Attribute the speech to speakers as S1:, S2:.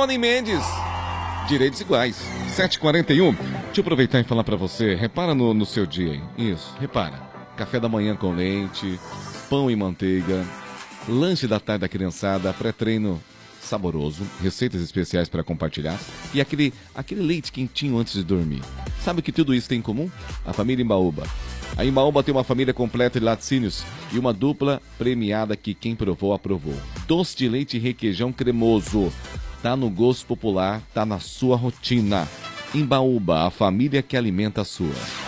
S1: Tony Mendes. Direitos iguais. 7h41. Deixa eu aproveitar e falar pra você. Repara no seu dia, hein? Isso, repara. Café da manhã com leite, pão e manteiga, lanche da tarde da criançada, pré-treino saboroso, receitas especiais para compartilhar e aquele leite quentinho antes de dormir. Sabe o que tudo isso tem em comum? A família Embaúba. A Embaúba tem uma família completa de laticínios e uma dupla premiada que quem provou, aprovou. Doce de leite e requeijão cremoso. Tá no gosto popular, tá na sua rotina. Embaúba, a família que alimenta a sua.